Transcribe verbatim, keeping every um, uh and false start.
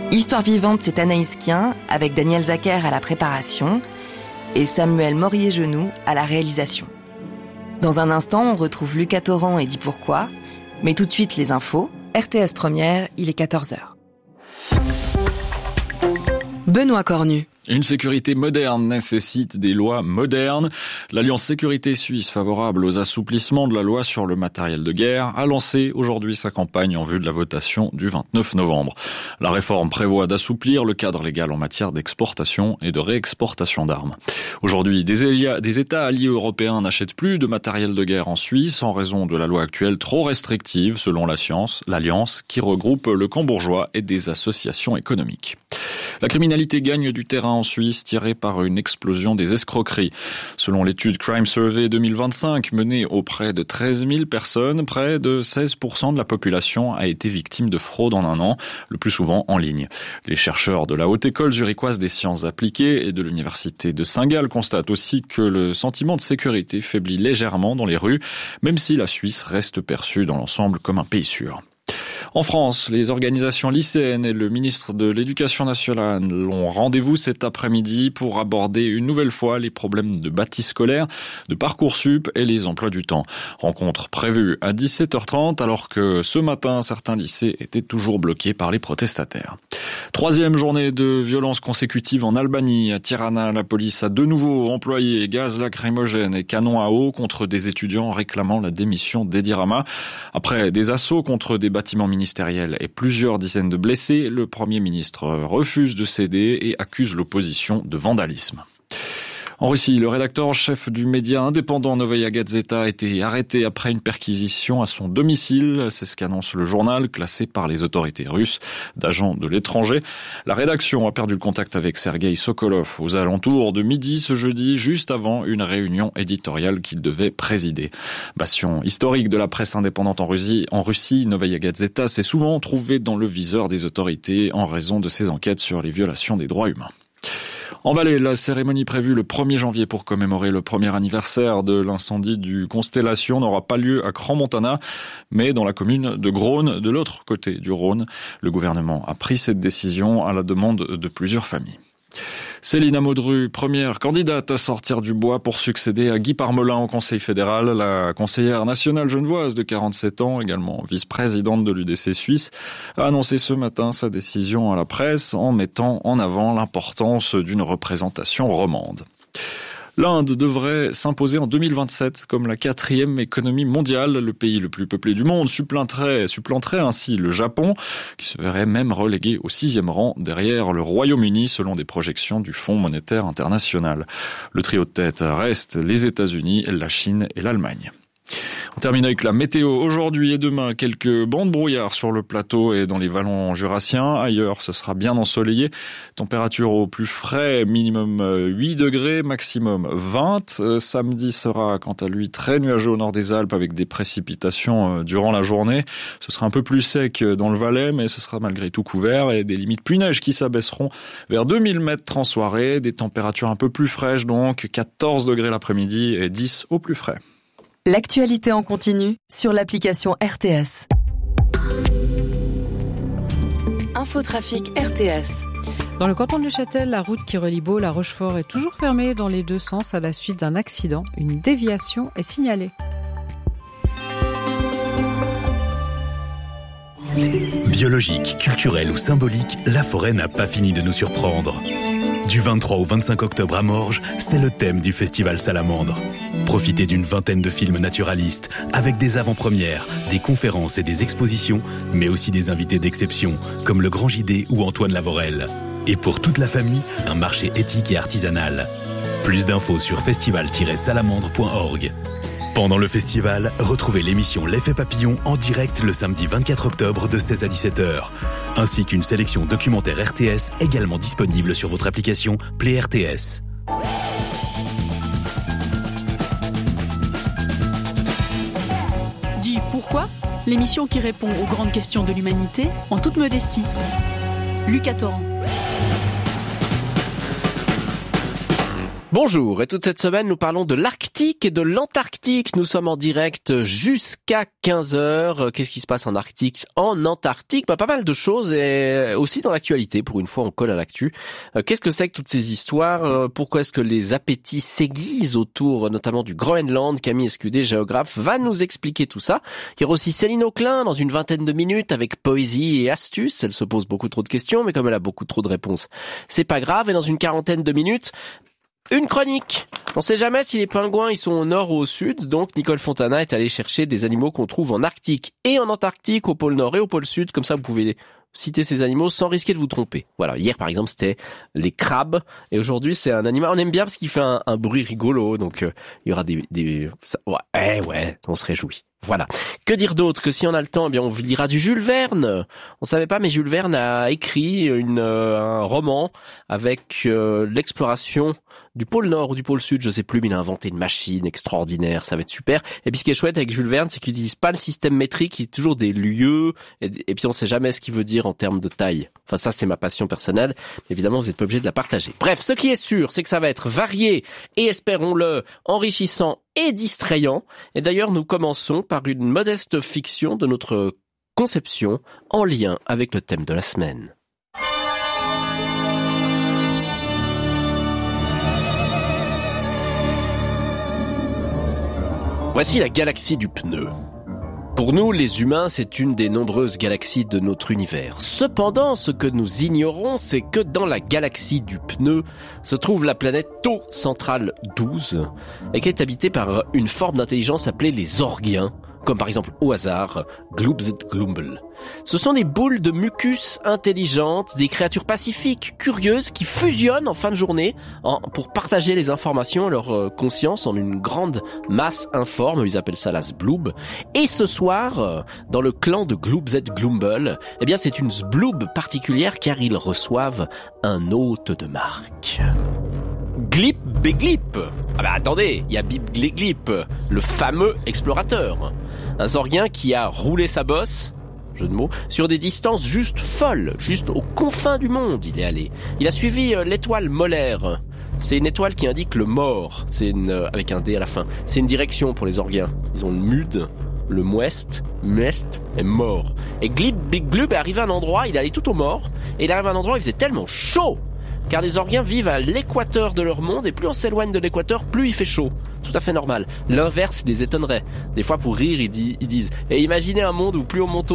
Histoire vivante, c'est Anaïs Kien, avec Daniel Zacher à la préparation et Samuel Morier-Genoux à la réalisation. Dans un instant, on retrouve Lucas Torrent et dit pourquoi, mais tout de suite les infos. R T S Première, il est quatorze heures. Benoît Cornu. Une sécurité moderne nécessite des lois modernes. L'Alliance Sécurité Suisse, favorable aux assouplissements de la loi sur le matériel de guerre, a lancé aujourd'hui sa campagne en vue de la votation du vingt-neuf novembre. La réforme prévoit d'assouplir le cadre légal en matière d'exportation et de réexportation d'armes. Aujourd'hui, des, élia, des États alliés européens n'achètent plus de matériel de guerre en Suisse en raison de la loi actuelle trop restrictive, selon la science, l'Alliance, qui regroupe le camp bourgeois et des associations économiques. La criminalité gagne du terrain en Suisse, tirée par une explosion des escroqueries. Selon l'étude Crime Survey deux mille vingt-cinq, menée auprès de treize mille personnes, près de seize pour cent de la population a été victime de fraude en un an, le plus souvent en ligne. Les chercheurs de la Haute École zurichoise des sciences appliquées et de l'Université de Saint-Gall constatent aussi que le sentiment de sécurité faiblit légèrement dans les rues, même si la Suisse reste perçue dans l'ensemble comme un pays sûr. En France, les organisations lycéennes et le ministre de l'Éducation nationale ont rendez-vous cet après-midi pour aborder une nouvelle fois les problèmes de bâti scolaire, de Parcoursup et les emplois du temps. Rencontre prévue à dix-sept heures trente alors que ce matin, certains lycées étaient toujours bloqués par les protestataires. Troisième journée de violence consécutive en Albanie. À Tirana, la police a de nouveau employé gaz lacrymogène et canons à eau contre des étudiants réclamant la démission d'Edi Rama. Après des assauts contre des bâtiments ministériels et plusieurs dizaines de blessés, le Premier ministre refuse de céder et accuse l'opposition de vandalisme. En Russie, le rédacteur en chef du média indépendant Novaya Gazeta a été arrêté après une perquisition à son domicile. C'est ce qu'annonce le journal, classé par les autorités russes d'agents de l'étranger. La rédaction a perdu le contact avec Sergueï Sokolov aux alentours de midi ce jeudi, juste avant une réunion éditoriale qu'il devait présider. Bastion historique de la presse indépendante en Russie, en Russie, Novaya Gazeta s'est souvent trouvé dans le viseur des autorités en raison de ses enquêtes sur les violations des droits humains. En Valais, la cérémonie prévue le premier janvier pour commémorer le premier anniversaire de l'incendie du Constellation n'aura pas lieu à Crans-Montana, mais dans la commune de Grones, de l'autre côté du Rhône. Le gouvernement a pris cette décision à la demande de plusieurs familles. Céline Amodru, première candidate à sortir du bois pour succéder à Guy Parmelin au Conseil fédéral. La conseillère nationale genevoise de quarante-sept ans, également vice-présidente de l'U D C Suisse, a annoncé ce matin sa décision à la presse en mettant en avant l'importance d'une représentation romande. L'Inde devrait s'imposer en deux mille vingt-sept comme la quatrième économie mondiale. Le pays le plus peuplé du monde supplanterait, supplanterait ainsi le Japon, qui se verrait même relégué au sixième rang derrière le Royaume-Uni selon des projections du Fonds monétaire international. Le trio de tête reste les États-Unis, la Chine et l'Allemagne. On termine avec la météo. Aujourd'hui et demain, quelques bancs de brouillard sur le plateau et dans les vallons jurassiens. Ailleurs, ce sera bien ensoleillé. Température au plus frais, minimum huit degrés, maximum vingt. Euh, samedi sera, quant à lui, très nuageux au nord des Alpes avec des précipitations durant la journée. Ce sera un peu plus sec dans le Valais, mais ce sera malgré tout couvert et des limites pluie-neige qui s'abaisseront vers deux mille mètres en soirée. Des températures un peu plus fraîches, donc quatorze degrés l'après-midi et dix au plus frais. L'actualité en continu sur l'application R T S. Infotrafic R T S. Dans le canton de Neuchâtel, la route qui relie Baule à Rochefort est toujours fermée dans les deux sens à la suite d'un accident. Une déviation est signalée. Biologique, culturelle ou symbolique, la forêt n'a pas fini de nous surprendre. Du vingt-trois au vingt-cinq octobre à Morges, c'est le thème du festival Salamandre. Profitez d'une vingtaine de films naturalistes, avec des avant-premières, des conférences et des expositions, mais aussi des invités d'exception, comme le Grand J D ou Antoine Lavorel. Et pour toute la famille, un marché éthique et artisanal. Plus d'infos sur festival tiret salamandre point org. Pendant le festival, retrouvez l'émission L'Effet Papillon en direct le samedi vingt-quatre octobre de seize à dix-sept heures, ainsi qu'une sélection documentaire R T S également disponible sur votre application Play R T S. Dis pourquoi ? L'émission qui répond aux grandes questions de l'humanité en toute modestie. Lucas Torrent. Bonjour, et toute cette semaine nous parlons de l'Arctique et de l'Antarctique. Nous sommes en direct jusqu'à quinze heures. Qu'est-ce qui se passe en Arctique, en Antarctique? Bah, pas mal de choses et aussi dans l'actualité. Pour une fois, on colle à l'actu. Euh, qu'est-ce que c'est que toutes ces histoires? euh, Pourquoi est-ce que les appétits s'aiguisent autour notamment du Groenland? Camille Escudé, géographe, va nous expliquer tout ça. Il y aura aussi Céline Auclin dans une vingtaine de minutes avec poésie et astuces. Elle se pose beaucoup trop de questions, mais comme elle a beaucoup trop de réponses, c'est pas grave. Et dans une quarantaine de minutes, une chronique. On sait jamais si les pingouins ils sont au nord ou au sud, donc Nicole Fontana est allée chercher des animaux qu'on trouve en Arctique et en Antarctique, au pôle nord et au pôle sud, comme ça vous pouvez citer ces animaux sans risquer de vous tromper. Voilà, hier par exemple c'était les crabes, et aujourd'hui c'est un animal, on aime bien parce qu'il fait un, un bruit rigolo, donc euh, il y aura des... des ça, ouais, eh ouais, on se réjouit. Voilà. Que dire d'autre? Que si on a le temps, eh bien on lira du Jules Verne. On savait pas, mais Jules Verne a écrit une, euh, un roman avec euh, l'exploration du pôle Nord ou du pôle Sud, je sais plus, mais il a inventé une machine extraordinaire, ça va être super. Et puis ce qui est chouette avec Jules Verne, c'est qu'il n'utilise pas le système métrique, il est toujours des lieux, et, et puis on sait jamais ce qu'il veut dire en termes de taille. Enfin ça c'est ma passion personnelle, évidemment vous n'êtes pas obligé de la partager. Bref, ce qui est sûr, c'est que ça va être varié et espérons-le, enrichissant et distrayant. Et d'ailleurs nous commençons par une modeste fiction de notre conception en lien avec le thème de la semaine. Voici la galaxie du pneu. Pour nous, les humains, c'est une des nombreuses galaxies de notre univers. Cependant, ce que nous ignorons, c'est que dans la galaxie du pneu se trouve la planète Tau Centrale douze, et qui est habitée par une forme d'intelligence appelée les Orgiens, comme par exemple au hasard Glubzet-Glumble. Ce sont des boules de mucus intelligentes, des créatures pacifiques, curieuses, qui fusionnent en fin de journée en, pour partager les informations et leur euh, conscience en une grande masse informe, ils appellent ça la Zbloob. Et ce soir, euh, dans le clan de Glubzet-Glumble, eh bien c'est une Zbloob particulière car ils reçoivent un hôte de marque. Glip Beglip. Ah bah attendez, il y a Bip Glip, le fameux explorateur. Un Zorgien qui a roulé sa bosse, jeu de mots, sur des distances juste folles, juste aux confins du monde il est allé. Il a suivi euh, l'étoile molaire. C'est une étoile qui indique le mort, c'est une, euh, avec un D à la fin. C'est une direction pour les Zorgiens. Ils ont le Mud, le Muest, Muest et mort. Et Glip Beglip est arrivé à un endroit, il est allé tout au mort, et il arrive à un endroit où il faisait tellement chaud, car les Orgiens vivent à l'équateur de leur monde, et plus on s'éloigne de l'équateur, plus il fait chaud. Tout à fait normal. L'inverse les étonnerait. Des fois, pour rire, ils, disent, ils disent « Et imaginez un monde où plus on monte